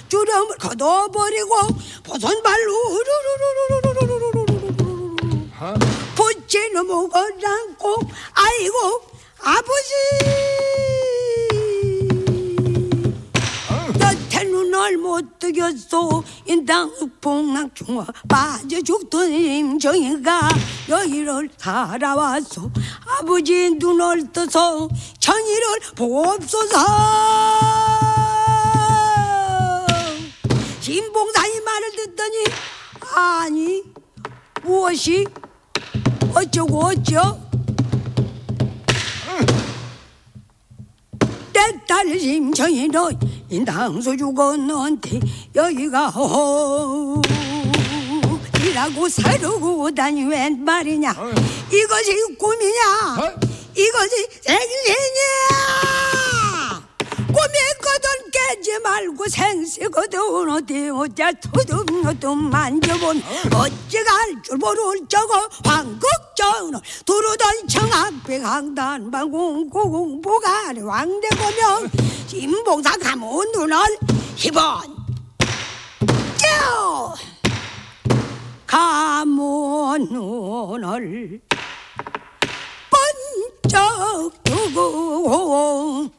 주름을 걷어버리고 보선발로 붙이는 목을 안고 아이고 아버지 여태 눈을 못 뜨겠소 인당 흑풍랑 중화 빠져 죽던 임정이가 여기를 살아왔소 아버지 눈을 떠서 천이를 보옵소서 신봉사의 말을 듣더니 아니 무엇이 어쩌고 어쩌 내 딸 심청이로 인당수 죽었는데 여기가 이라고 사르고 다니웬 말이냐 이것이 꿈이냐 이것이 생신이야 꿈이거든 깨지 말고 생시거든 어디 어째 투둠투둠 만져본 어찌갈 줄 모를 저거 황국전을 두르던 청학백 항단방 공고공보가리 왕대고명 신봉사 가문 눈을 희번 쭉 가문 눈을 번쩍 두고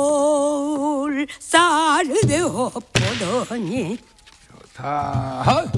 심황으로 쌀을 베어 보더니 좋다.